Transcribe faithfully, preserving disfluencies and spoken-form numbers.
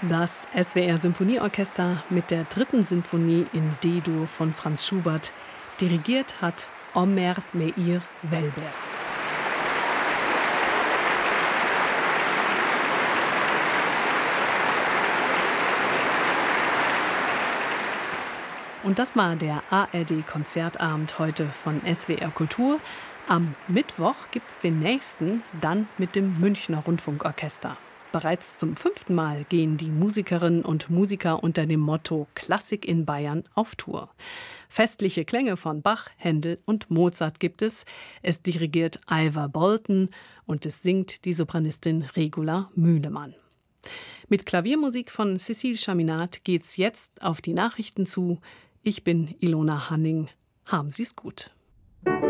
Das S W R-Symphonieorchester mit der dritten Sinfonie in D-Dur von Franz Schubert. Dirigiert hat Omer Meir Welber. Und das war der A R D-Konzertabend heute von S W R Kultur. Am Mittwoch gibt's den nächsten, dann mit dem Münchner Rundfunkorchester. Bereits zum fünften Mal gehen die Musikerinnen und Musiker unter dem Motto Klassik in Bayern auf Tour. Festliche Klänge von Bach, Händel und Mozart gibt es. Es dirigiert Ivar Bolton und es singt die Sopranistin Regula Mühlemann. Mit Klaviermusik von Cécile Chaminade geht's jetzt auf die Nachrichten zu. Ich bin Ilona Hanning. Haben Sie's gut.